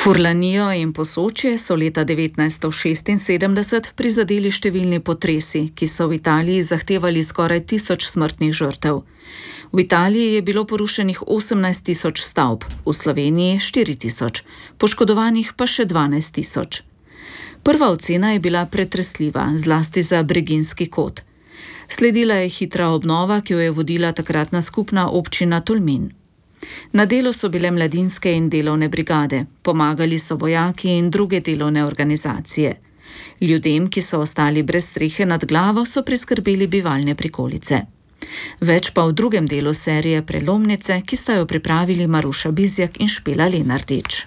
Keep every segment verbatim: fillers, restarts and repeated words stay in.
Furlanijo in Posočje so leta devetnajststo šestinsedemdeset prizadeli številni potresi, ki so v Italiji zahtevali skoraj tisoč smrtnih žrtev. V Italiji je bilo porušenih osemnajst tisoč stavb, v Sloveniji štiri tisoč, poškodovanih pa še dvanajst tisoč. Prva ocena je bila pretresljiva, zlasti za Breginjski kot. Sledila je hitra obnova, ki jo je vodila takratna skupna občina Tolmin. Na delu so bile mladinske in delovne brigade, pomagali so vojaki in druge delovne organizacije. Ljudem, ki so ostali brez strehe nad glavo, so priskrbeli bivalne prikolice. Več pa v drugem delu serije Prelomnice, ki sta jo pripravili Maruša Bizjak in Špela Lenardič.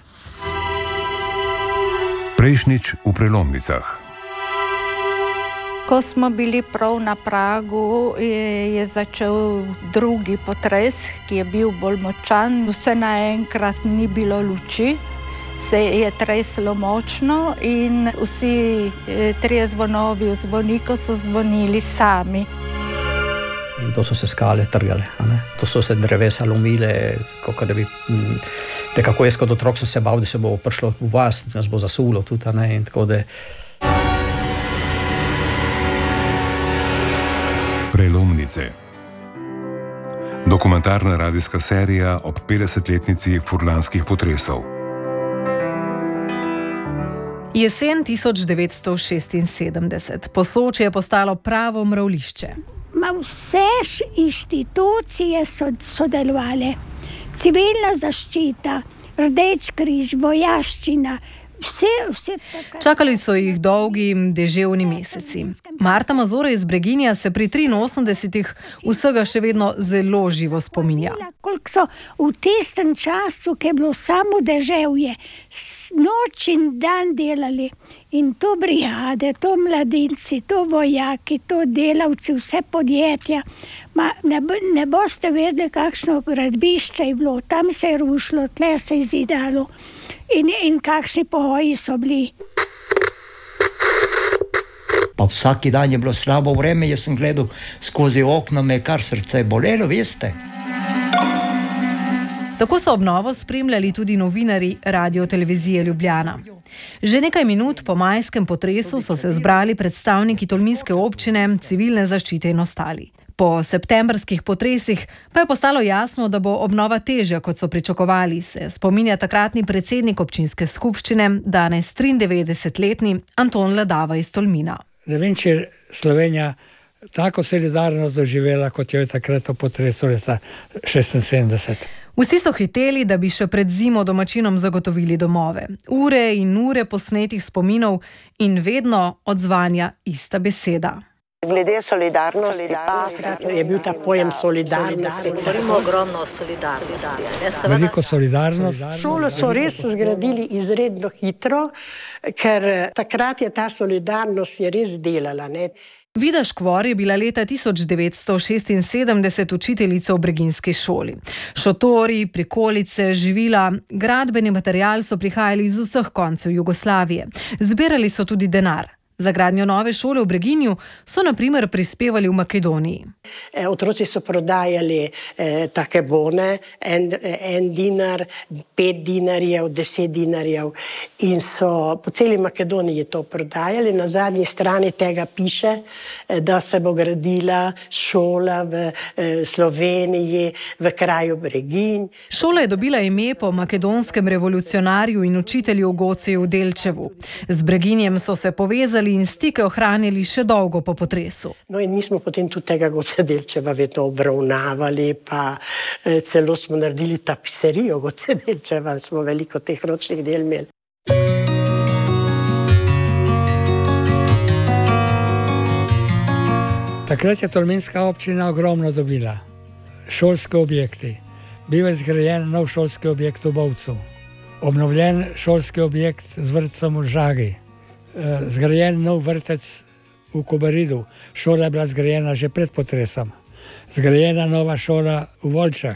Prejšnjič v Prelomnicah. Ko smo bili prav na pragu, je, je začel drugi potres, ki je bil bolj močan. Vse naenkrat ni bilo luči, se je treslo močno in vsi trije zvonovi v zvoniku so zvonili sami. In to so se skale trgale, a ne? To so se drevesa lomile, kako da bi, nekako jaz kot otrok sem se bal, da se bo prišlo v vas, da nas bo zasulo tudi, a ne, in tako da. Prelomnice. Dokumentarna radijska serija ob petdesetletnici furlanskih potresov. Jesen tisoč devetsto šestinsedemdeset. Posočje je postalo pravo mravljišče. Ma vse inštitucije so sodelovale. Civilna zaščita, Rdeč križ, vojaščina, Vse, vse Čakali so jih dolgi deževni meseci. Marta Mazura iz Breginja se pri triinosemdesetih vsega še vedno zelo živo spominja. Koliko so v tistem času, ki je bilo samo deževje, noč in dan delali. In to brigade, to mladinci, to vojaki, to delavci, vse podjetja. Ma ne, ne boste vedeli, kakšno gradbišče je bilo. Tam se je rušilo, tle se je zidalo. In, in kakšni pohoji so bili. Pa vsaki dan je bilo slabo vreme, jaz sem gledal skozi okno, me kar srce bolelo, veste. Tako so obnovo spremljali tudi novinarji Radio-televizije Ljubljana. Že nekaj minut po majskem potresu so se zbrali predstavniki tolminske občine, civilne zaščite in ostali. Po septembrskih potresih pa je postalo jasno, da bo obnova težja, kot so pričakovali, se spominja takratni predsednik občinske skupščine, danes triindevetdesetletni Anton Ledava iz Tolmina. Ne vem, če je Slovenija tako solidarnost doživela, kot jo je takrat v potresu leta šestinsedemdeset. Vsi so hiteli, da bi še pred zimo domačinom zagotovili domove. Ure in ure posnetih spominov in vedno odzvanja ista beseda. Glede solidarnosti, solidarnosti je bil ta pojem solidarnosti. Govorimo ogromno o solidarnosti. Veliko solidarnost. Šolo so res zgradili izredno hitro, ker takrat je ta solidarnost je res delala, ne. Vida Škvor je bila leta tisoč devetsto šestinsedemdeset učiteljica v breginjski šoli. Šotori, prikolice, živila, gradbeni material so prihajali iz vseh koncev Jugoslavije. Zbirali so tudi denar. Za gradnjo nove šole v Breginju so na primer prispevali v Makedoniji. E, otroci so prodajali e, take bone, en, en dinar, pet dinarjev, deset dinarjev in so po celi Makedoniji to prodajali. Na zadnji strani tega piše, da se bo gradila šola v e, Sloveniji, v kraju Breginj. Šola je dobila ime po makedonskem revolucionarju in učitelju Gociju Delčevu. Z Breginjem so se povezali in stike ohranili še dolgo po potresu. No in mi smo potem tudi tega Goce Delčeva vedno obravnavali, pa eh, celo smo naredili tapiserijo Goce Delčeva, smo veliko teh ročnih del imeli. Takrat je tolminska občina ogromno dobila. Šolske objekti. Bil je zgrajen nov šolski objekt v Bovcu. Obnovljen šolski objekt z vrtcem v Žagi. Zgrajen nov vrtec v Kobaridu. Šola je bila zgrajena že pred potresom. Zgrajena nova šola v Volčah.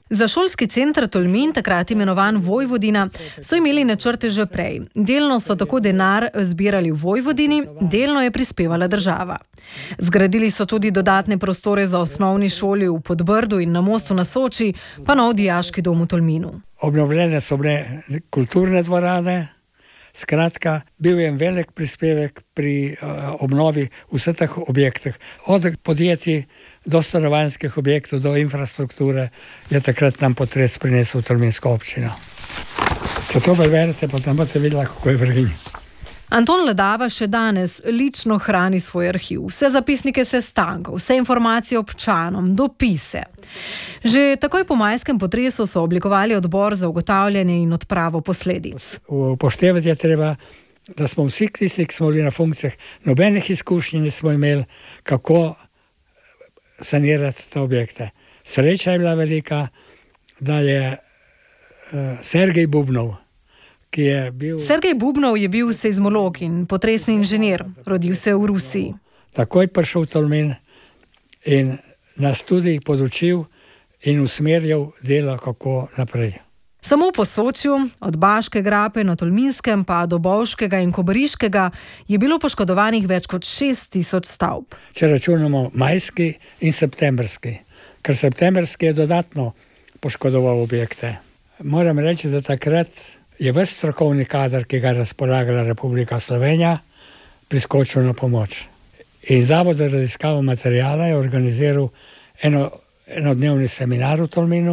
Za šolski center Tolmin, takrat imenovan Vojvodina, so imeli načrte že prej. Delno so tako denar zbirali v Vojvodini, delno je prispevala država. Zgradili so tudi dodatne prostore za osnovni šoli v Podbrdu in na Mostu na Soči, pa nov dijaški dom v Tolminu. Obnovljene so bile kulturne dvorane, skratka, bil je velik prispevek pri uh, obnovi vseh teh objektov. Od podjetij do stanovanjskih objektov, do infrastrukture je takrat nam potres prinesel Tolminsko občino. Če to preverite, potem boste videli, kako je v Breginji. Anton Ledava še danes lično hrani svoj arhiv, vse zapisnike sestankov, vse informacije občanom, dopise. Že takoj po majskem potresu so oblikovali odbor za ugotavljanje in odpravo posledic. Upoštevati je treba, da smo vsi tisti, ki smo bili na funkcijah, nobenih izkušnji nismo imeli, kako sanirati te objekte. Sreča je bila velika, da je uh, Sergej Bubnov, ki je bil... Sergej Bubnov je bil seizmolog in potresni inženir, rodil se v Rusiji. Takoj prišel v Tolmin in nas tudi podučil in usmerjal delo, kako naprej. Samo po Sočju, od Baške grape na Tolminskem pa do Bovškega in Kobariškega, je bilo poškodovanih več kot šest tisoč stavb. Če računamo majski in septembrski, ker septembrski je dodatno poškodoval objekte. Moram reči, da takrat je ves strokovni kader, ki ga je razpolagala Republika Slovenija, priskočil na pomoč. In Zavod za raziskavo materijala je organiziral eno, enodnevni seminar v Tolminu.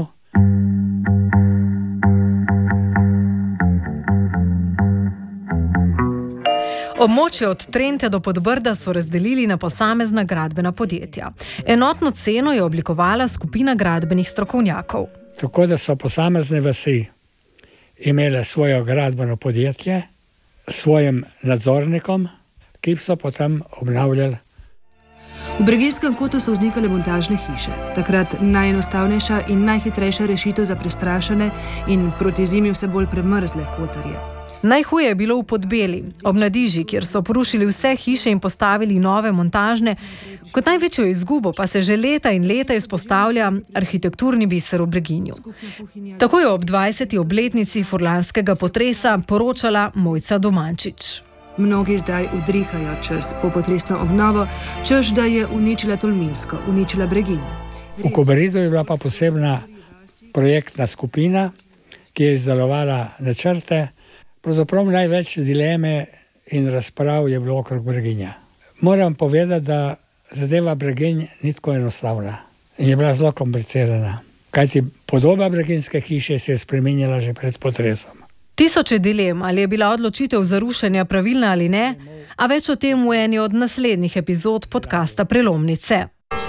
Območje od Trente do Podbrda so razdelili na posamezna gradbena podjetja. Enotno ceno je oblikovala skupina gradbenih strokovnjakov. Tako da so posamezne vasi imele svoje gradbeno podjetje s svojim nadzornikom, ki so potem obnavljali. V Breginjskem kotu so vznikale montažne hiše. Takrat najenostavnejša in najhitrejša rešitev za prestrašene in proti zimi vse bolj premrzle kotarje. Najhuje je bilo v Podbeli, ob Nadiži, kjer so porušili vse hiše in postavili nove montažne. Kot največjo izgubo pa se že leta in leta izpostavlja arhitekturni biser v Breginju. Tako je ob dvajseti obletnici furlanskega potresa poročala Mojca Domančič. Mnogi zdaj udrihajo čez popotresno obnovo, češ da je uničila Tolminsko, uničila Breginjo. V Kobaridu je bila pa posebna projektna skupina, ki je izdelovala načrte. Pravzaprav največ dileme in razprav je bilo okrog Breginja. Moram povedati, da zadeva Breginj ni tako enostavna in je bila zelo komplicirana. Kajti podoba breginjske hiše se je spremenjala že pred potresom. Tisoče dilem, ali je bila odločitev za rušenje pravilna ali ne, a več o tem v eni od naslednjih epizod podcasta Prelomnice.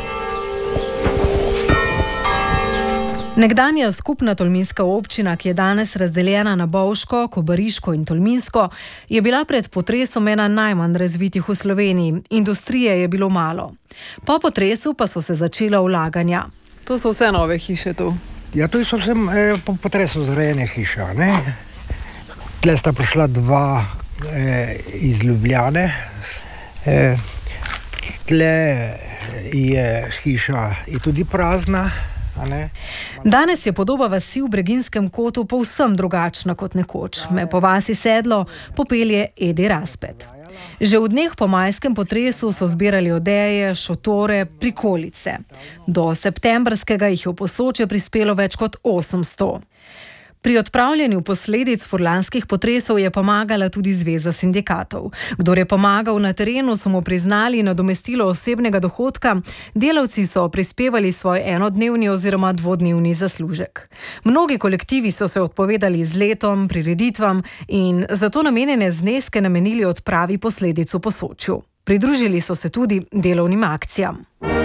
Nekdanja skupna tolminska občina, ki je danes razdeljena na Bovško, Kobariško in Tolminsko, je bila pred potresom ena najmanj razvitih v Sloveniji. Industrije je bilo malo. Po potresu pa so se začela vlaganja. To so vse nove hiše tu? Ja, to so vse eh, po potresu zgrajene hiše. Ne? Tle sta prišla dva eh, iz Ljubljane. Eh, tle je hiša je tudi prazna. Danes je podoba vasi v Breginjskem kotu povsem drugačna kot nekoč. Me po vasi Sedlo popelje Edi Raspet. Že v dneh po majskem potresu so zbirali odeje, šotore, prikolice. Do septembrskega jih je v Posočje prispelo več kot osemsto. Pri odpravljanju posledic furlanskih potresov je pomagala tudi Zveza sindikatov. Kdor je pomagal na terenu, so mu priznali nadomestilo osebnega dohodka, delavci so prispevali svoj enodnevni oziroma dvodnevni zaslužek. Mnogi kolektivi so se odpovedali z letom, prireditvam in zato namenjene zneske namenili odpravi posledic v Posočju. Pridružili so se tudi delovnim akcijam.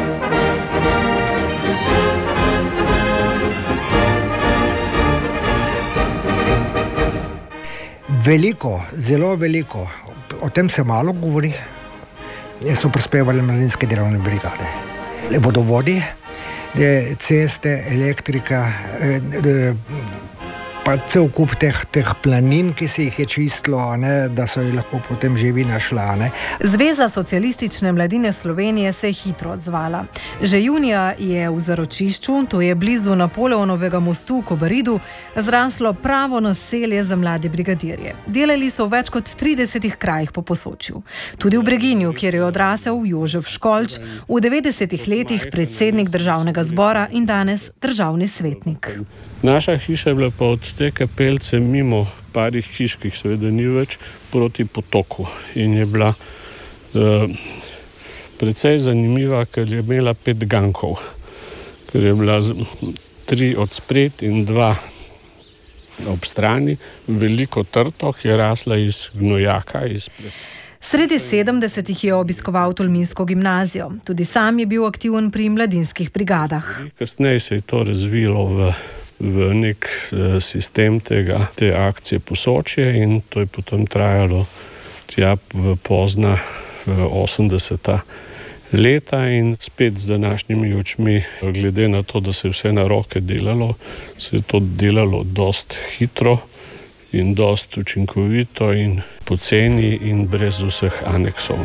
Veliko, zelo veliko, o tem se malo govori, so prispevali mladinske delovne brigade. Vodovodi, ceste, elektrika, pa cel kup teh, teh planin, ki se jih je čistilo, ne, da so jih lahko potem živina šla. Ne. Zveza socialistične mladine Slovenije se je hitro odzvala. Že junija je v Zaročišču, to je blizu Napoleonovega mostu v Kobaridu, zraslo pravo naselje za mlade brigadirje. Delali so v več kot tridesetih krajih po Posočju. Tudi v Breginju, kjer je odrasel Jožef Školč, v devetdesetih letih predsednik državnega zbora in danes državni svetnik. Naša hiša je bila pa od te kapelce mimo parih hiš, ki jih seveda ni več, proti potoku. In je bila uh, precej zanimiva, ker je imela pet gankov. Ker je bila z, tri od spred in dva ob strani, veliko trto, ki je rasla iz gnojaka, iz pred... Sredi sedemdesetih je obiskoval tolminsko gimnazijo. Tudi sam je bil aktiven pri mladinskih brigadah. Kasneje se je to razvilo v v nek sistem tega, te akcije Posočje in to je potem trajalo tja v pozna osemdeseta leta in spet z današnjimi očmi, glede na to, da se je vse na roke delalo, se je to delalo dost hitro in dost učinkovito in poceni in brez vseh aneksov.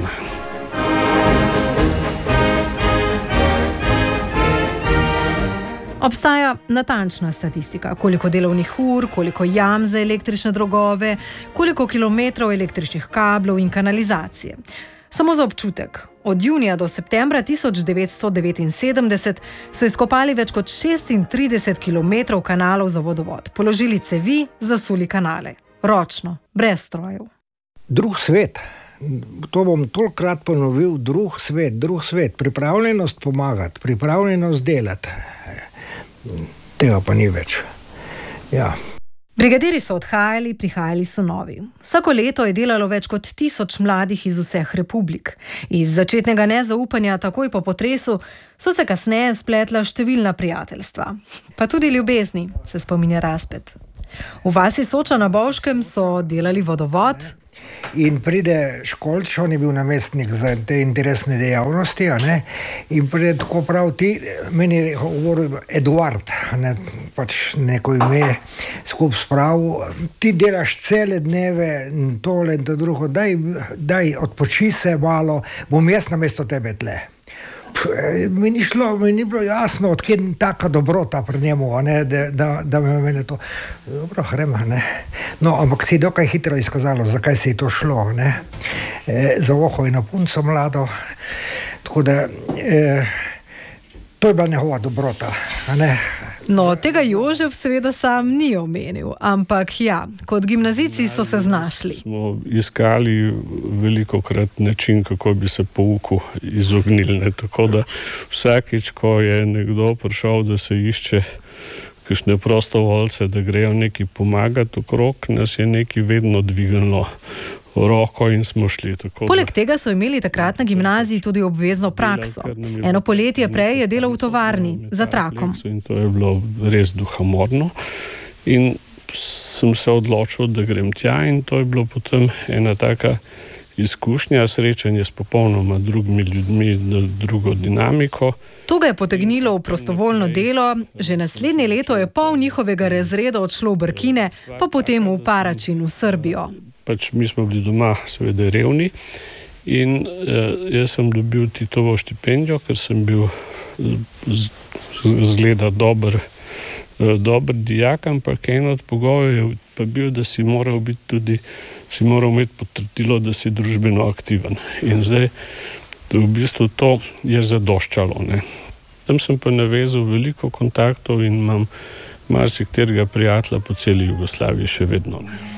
Obstaja natančna statistika, koliko delovnih ur, koliko jam za električne drogove, koliko kilometrov električnih kablov in kanalizacije. Samo za občutek, od junija do septembra tisoč devetsto devetinsedemdeset so izkopali več kot šestintrideset kilometrov kanalov za vodovod, položili cevi, zasuli kanale. Ročno, brez strojev. Drug svet. To bom tolikrat ponovil, drug svet, drug svet. Pripravljenost pomagati, pripravljenost delati. Tega pa ni več. Ja. Brigadiri so odhajali, prihajali so novi. Vsako leto je delalo več kot tisoč mladih iz vseh republik. Iz začetnega nezaupanja takoj po potresu so se kasneje spletla številna prijateljstva. Pa tudi ljubezni, se spominja Razpet. V vasi Soča na Bovškem so delali vodovod. In pride Školč, on je bil namestnik za te interesne dejavnosti, a ne? In pride tako prav ti, meni je govoril Eduard, ne, pač neko ime skup spravil, ti delaš cele dneve tole in to drugo, daj, daj odpoči se malo, bom jaz namesto tebe tle. Mi ni šlo, mi ni bilo jasno, odkje je taka dobrota pri njemu, ne, da, da, da me mene to... Dobro, hrema, ne. No, ampak se je dokaj hitro izkazalo, zakaj se je to šlo, ne. E, za oho je na punco mlado, tako da e, to je bila njegova dobrota, ne. No, tega Jožef seveda sam ni omenil, ampak ja, kot gimnazijci so se znašli. Smo iskali velikokrat način, kako bi se pouku izognili, ne? Tako da vsakič, ko je nekdo prišel, da se išče kakšne prostovoljce, da grejo neki pomagati okrog, nas je neki vedno dvignilo roko in smo šli. Tako Poleg tega so imeli takrat na gimnaziji tudi obvezno prakso. Eno poletje prej je delal v tovarni za trakom. In to je bilo res duhamorno. In sem se odločil, da grem tja in to je bilo potem ena taka izkušnja, srečanje s popolnoma drugimi ljudmi, drugo dinamiko. To ga je potegnilo v prostovoljno delo, že naslednje leto je pol njihovega razreda odšlo v Brkine, pa potem v Paračin v Srbijo. Pač mi smo bili doma seveda revni in eh, jaz sem dobil Titovo štipendijo, ker sem bil zgleda dober, eh, dober dijak, ampak en od pogojev je pa bil, da si moral biti tudi, si moral imeti potrdilo, da si družbeno aktiven. In zdaj v bistvu to je zadoščalo, ne. Tam sem pa navezal veliko kontaktov in imam marsikaterega prijatelja po celi Jugoslaviji še vedno, ne.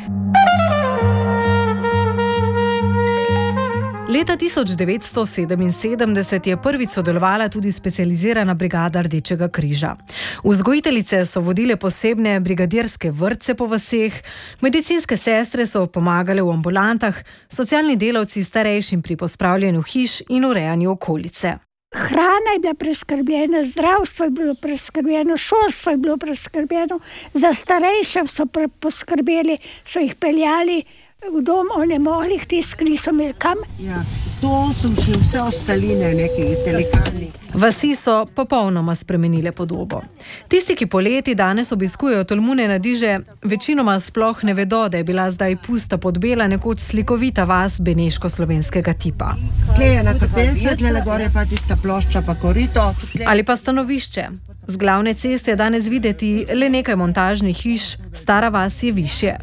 Leta tisoč devetsto sedeminsedemdeset je prvič sodelovala tudi specializirana brigada Rdečega križa. Vzgojiteljice so vodile posebne brigadirske vrtce po vaseh, medicinske sestre so pomagale v ambulantah, socialni delavci starejšim pri pospravljanju hiš in urejanju okolice. Hrana je bila preskrbljena, zdravstvo je bilo preskrbljeno, šolstvo je bilo preskrbljeno, za starejše so poskrbeli, so jih peljali v dom onemoglih, tisti, ki niso imeli kam. Ja. to so še vse ostaline, neki telekalni. Vasi so popolnoma spremenile podobo. Tisti, ki poleti danes obiskujejo Tolmune na Diže, večinoma sploh ne vedo, da je bila zdaj pusta Podbela nekoč slikovita vas beneško-slovenskega tipa. Tle je na kapelce, tle gore pa tista plošča pa korito. Ali pa stanovišče. Z glavne ceste je danes videti le nekaj montažnih hiš, stara vas je višje.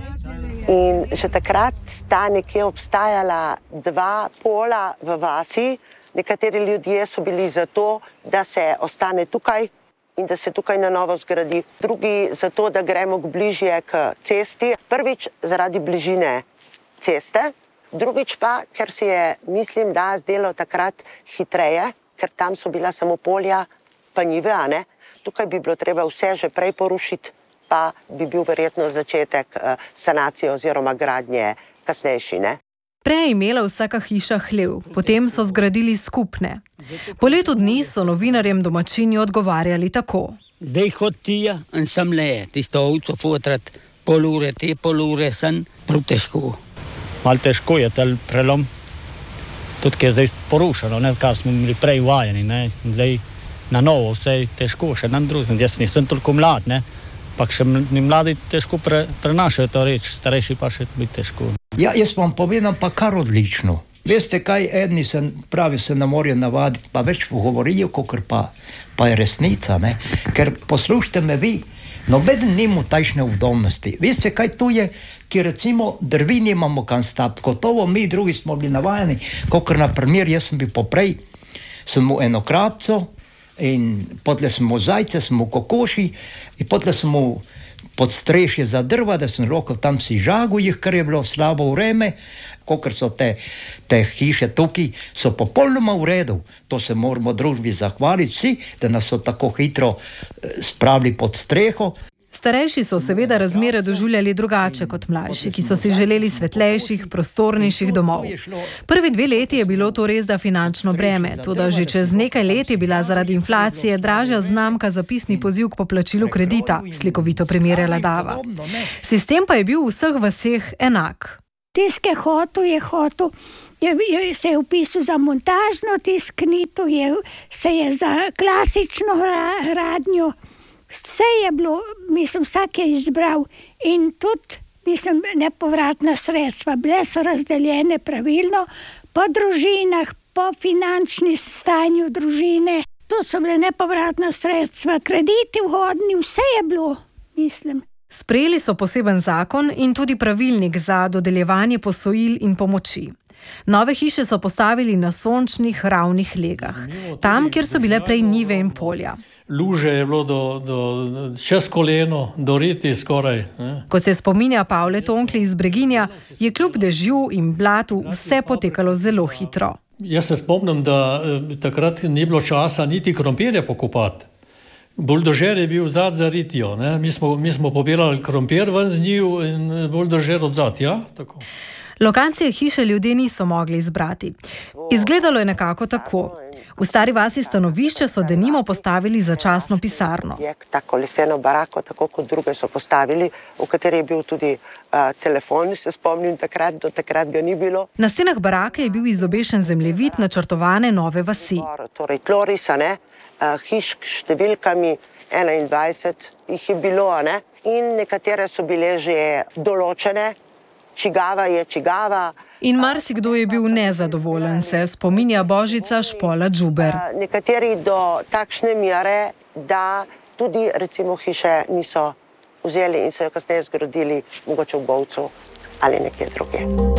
In že takrat sta nekje obstajala dva pola v vasi. Nekateri ljudje so bili za to, da se ostane tukaj in da se tukaj na novo zgradi. Drugi za to, da gremo bližje k cesti. Prvič zaradi bližine ceste, drugič pa, ker se je, mislim, da zdelo takrat hitreje, ker tam so bila samo polja, pa njive, a ne? Tukaj bi bilo treba vse že prej porušiti, pa bi bil verjetno začetek sanacije oziroma gradnje kasnejši, ne? Prej je imela vsaka hiša hlev, potem so zgradili skupne. Po letu dni so novinarjem domačini odgovarjali tako. Zdaj hod tija in sem le, tisto ovco fotrat, pol ure, te pol ure sem, prav težko. Malo težko je tel prelom, tudi ki je zdaj porušeno, ne, kar smo bili prej vajeni, ne, zdaj na novo vse je težko, še nam drugim, jaz nisem toliko mlad, ne, pa še mladi težko pre, prenašajo to reč, starejši pa še biti težko. Ja, jaz vam povedam pa kar odlično. Veste kaj, edni se pravi se ne morajo navaditi, pa več pogovorijo, kakor pa, pa je resnica, ne. Ker poslušajte me vi, nobeden nima tajšne udobnosti. Veste kaj tu je, ki recimo drvi nimamo kam stati, gotovo mi drugi smo bili navajeni, kakor na primer, jaz sem bil poprej, sem mu eno krapco in potle sem mu zajce, sem mu kokoši in potle sem mu podstrešje za drva, da sem lahko tam si žagal jih, ker je bilo slabo vreme, kakor so te, te hiše tukaj, so popolnoma v redu. To se moramo družbi zahvaliti vsi, da nas so tako hitro spravili pod streho. Starejši so seveda razmere doživljali drugače kot mlajši, ki so si želeli svetlejših, prostornejših domov. Prvi dve leti je bilo to res da finančno breme, toda že čez nekaj let je bila zaradi inflacije dražja znamka za pisni poziv k poplačilu kredita, slikovito primerjala Dava. Sistem pa je bil v vseh vaseh enak. Tisk je hotel, je hotel, je, je, se je upisal za montažno tisknito, je, se je za klasično radnjo. Vse je bilo, mislim, vsak je izbral in tudi, mislim, nepovratna sredstva. Bile so razdeljene pravilno po družinah, po finančni stanju družine. To so bile nepovratna sredstva, krediti vhodni, vse je bilo, mislim. Sprejeli so poseben zakon in tudi pravilnik za dodeljevanje posojil in pomoči. Nove hiše so postavili na sončnih, ravnih legah, tam, kjer so bile prej njive in polja. Luže je bilo do, do, čez koleno, do riti skoraj. Ne? Ko se spominja Pavle Tonkli iz Breginja, je kljub dežju in blatu vse potekalo zelo hitro. Jaz se spomnim, da eh, takrat ni bilo časa niti krompirje pokopati. Buldožer je bil zad za ritijo. Ne? Mi smo, mi smo pobirali krompir ven z njiju in buldožer odzad. Ja? Tako. Lokacije hiše ljudje niso mogli izbrati. Izgledalo je nekako tako. V stari vasi stanovišče so denimo postavili začasno pisarno. Tako leseno barako, tako kot druge so postavili, v kateri je bil tudi uh, telefon, se spomnim takrat, do takrat ga ni bilo. Na stenah barake je bil izobešen zemljevid načrtovane nove vasi. Torej tlorisa, ne, uh, hiš številkami enaindvajset jih je bilo, ne, in nekatere so bile že določene, čigava je čigava. In marsikdo je bil nezadovoljen, se spominja Božica Špola Džuber. Nekateri do takšne mere, da tudi recimo hiše niso vzeli in so jo kasneje zgradili mogoče v Bovcu ali nekje druge.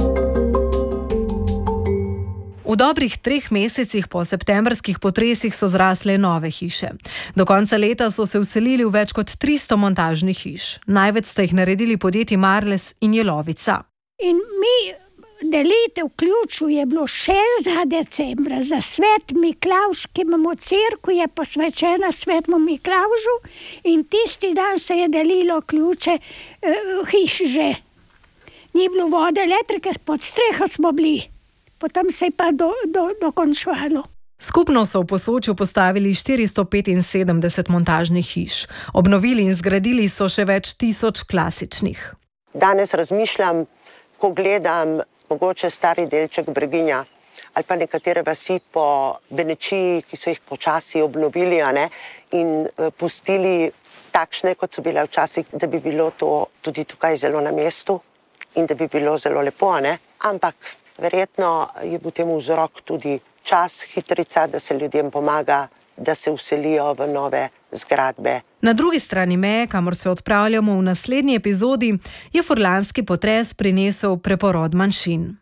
V dobrih treh mesecih po septembrskih potresih so zrasle nove hiše. Do konca leta so se vselili v več kot tristo montažnih hiš. Največ sta jih naredili podjetji Marles in Jelovica. In mi delitev ključu je bilo šestega decembra za svet Miklavž, ki imamo cerkev, je posvečena svetmu Miklavžu in tisti dan se je delilo ključe uh, hiš že. Ni bilo vode, elektrike, pod streho smo bili. Potem se je pa do, do, dokončvalo. Skupno so v Posočju postavili štiristo petinsedemdeset montažnih hiš. Obnovili in zgradili so še več tisoč klasičnih. Danes razmišljam, ko gledam mogoče stari delček Breginja, ali pa nekatere vasi po Benečiji, ki so jih počasi obnovili, a ne, in pustili takšne, kot so bile včasih, da bi bilo to tudi tukaj zelo na mestu in da bi bilo zelo lepo, a ne. Ampak verjetno je bil temu vzrok tudi čas, hitrica, da se ljudem pomaga, da se vselijo v nove zgradbe. Na drugi strani meje, kamor se odpravljamo v naslednji epizodi, je furlanski potres prinesel preporod manjšin.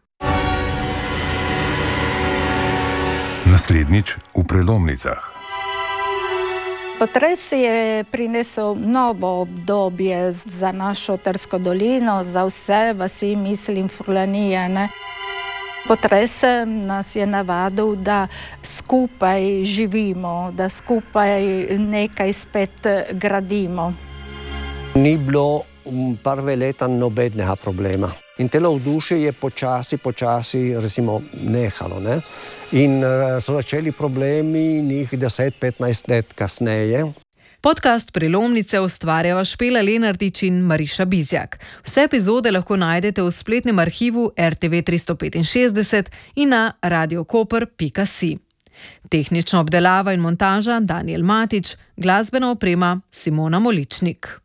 Naslednjič v prelomnicah. Potres je prinesel novo obdobje za našo Trsko dolino, za vse vasi, mislim, Furlanije, ne. Potres nas je navadil, da skupaj živimo, da skupaj nekaj spet gradimo. Ni bilo prve leta nobenega problema. In telo vzdušje je počasi, počasi, recimo, nehalo, ne? In so začeli problemi njih deset petnajst let kasneje. Podcast Prelomnice ustvarjava Špela Lenartič in Mariša Bizjak. Vse epizode lahko najdete v spletnem arhivu R T V tristo petinšestdeset in na radiokoper pika si. Tehnična obdelava in montaža Daniel Matič, glasbena oprema Simona Moličnik.